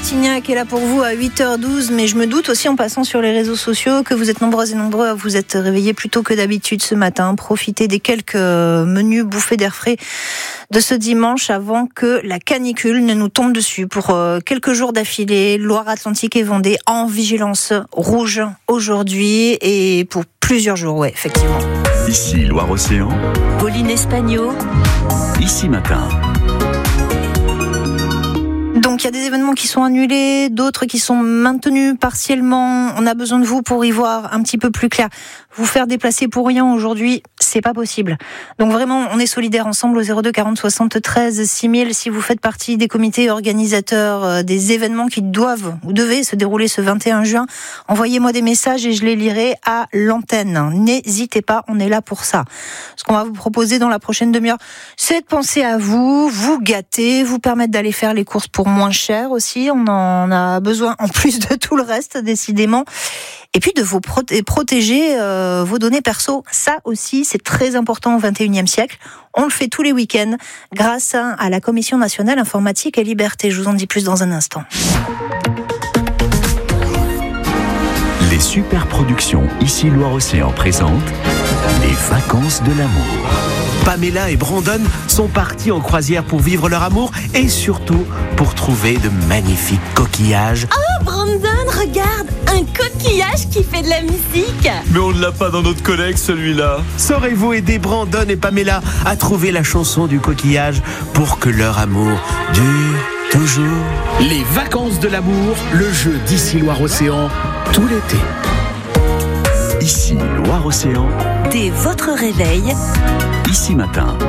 Martignac est là pour vous à 8h12, mais je me doute aussi en passant sur les réseaux sociaux que vous êtes nombreuses et nombreux à vous être réveillés plus tôt que d'habitude ce matin. Profitez des quelques menus bouffées d'air frais de ce dimanche avant que la canicule ne nous tombe dessus. Pour quelques jours d'affilée, Loire-Atlantique et Vendée en vigilance rouge aujourd'hui et pour plusieurs jours, ouais, effectivement. Ici Loire-Océan, Pauline Espagno, Ici Matin. Donc il y a des événements qui sont annulés, d'autres qui sont maintenus partiellement. On a besoin de vous pour y voir un petit peu plus clair. Vous faire déplacer pour rien aujourd'hui, c'est pas possible. Donc vraiment, on est solidaires ensemble au 02 40 73 6000. Si vous faites partie des comités organisateurs des événements qui doivent ou devaient se dérouler ce 21 juin, envoyez-moi des messages et je les lirai à l'antenne. N'hésitez pas, on est là pour ça. Ce qu'on va vous proposer dans la prochaine demi-heure, c'est de penser à vous, vous gâter, vous permettre d'aller faire les courses pour moins cher aussi. On en a besoin en plus de tout le reste, décidément. Et puis de vous protéger vos données perso. Ça aussi, c'est très important au XXIe siècle. On le fait tous les week-ends grâce à la Commission nationale informatique et liberté. Je vous en dis plus dans un instant. Les super productions Ici Loire-Océan présentent les vacances de l'amour. Pamela et Brandon sont partis en croisière pour vivre leur amour et surtout pour trouver de magnifiques coquillages. Oh Brandon, regarde, un coquillage qui fait de la musique. Mais on ne l'a pas dans notre collecte celui-là. Saurez-vous aider Brandon et Pamela à trouver la chanson du coquillage pour que leur amour dure toujours? Les vacances de l'amour, le jeu d'Ici Loire-Océan, tout l'été. Ici Loire-Océan, Dès votre réveil, Ici Matin.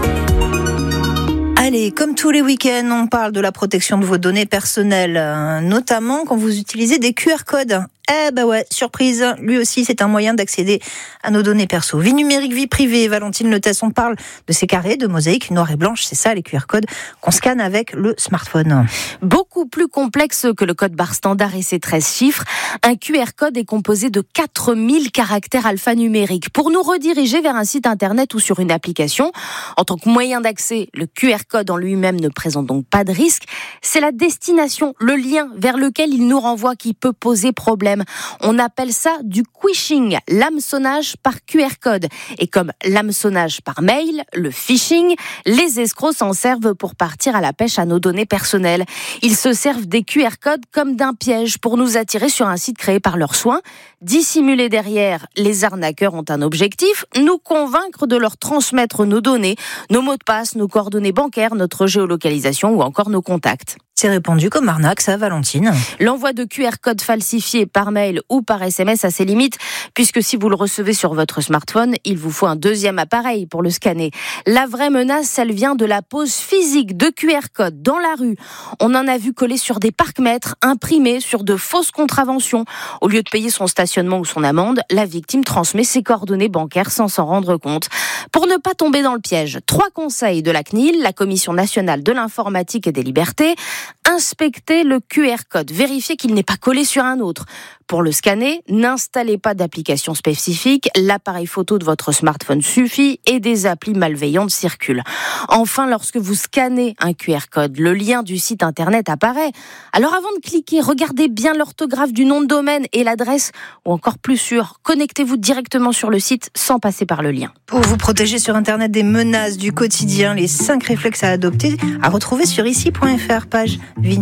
Allez, comme tous les week-ends, on parle de la protection de vos données personnelles, notamment quand vous utilisez des QR codes. Eh ben ouais, surprise, lui aussi c'est un moyen d'accéder à nos données perso. Vie numérique, vie privée, Valentine Le Tess, on parle de ces carrés de mosaïque noir et blanche, c'est ça les QR codes qu'on scanne avec le smartphone. Beaucoup plus complexe que le code barre standard et ses 13 chiffres, un QR code est composé de 4000 caractères alphanumériques pour nous rediriger vers un site internet ou sur une application. En tant que moyen d'accès, le QR code en lui-même ne présente donc pas de risque. C'est la destination, le lien vers lequel il nous renvoie qui peut poser problème. On appelle ça du quishing, l'hameçonnage par QR code. Et comme l'hameçonnage par mail, le phishing, les escrocs s'en servent pour partir à la pêche à nos données personnelles. Ils se servent des QR codes comme d'un piège pour nous attirer sur un site créé par leurs soins. Dissimulés derrière, les arnaqueurs ont un objectif, nous convaincre de leur transmettre nos données, nos mots de passe, nos coordonnées bancaires, notre géolocalisation ou encore nos contacts. C'est répandu comme arnaque, ça, Valentine. L'envoi de QR codes falsifiés par mail ou par SMS a ses limites, puisque si vous le recevez sur votre smartphone, il vous faut un deuxième appareil pour le scanner. La vraie menace, elle vient de la pose physique de QR codes dans la rue. On en a vu coller sur des parcs-mètres, imprimés sur de fausses contraventions. Au lieu de payer son stationnement ou son amende, la victime transmet ses coordonnées bancaires sans s'en rendre compte. Pour ne pas tomber dans le piège, 3 conseils de la CNIL, la Commission nationale de l'informatique et des libertés. Inspectez le QR code, vérifiez qu'il n'est pas collé sur un autre. Pour le scanner, n'installez pas d'application spécifique, l'appareil photo de votre smartphone suffit et des applis malveillantes circulent. Enfin, lorsque vous scannez un QR code, le lien du site internet apparaît. Alors avant de cliquer, regardez bien l'orthographe du nom de domaine et l'adresse, ou encore plus sûr, connectez-vous directement sur le site sans passer par le lien. Pour vous protéger sur internet des menaces du quotidien, les 5 réflexes à adopter, à retrouver sur ici.fr, page Vie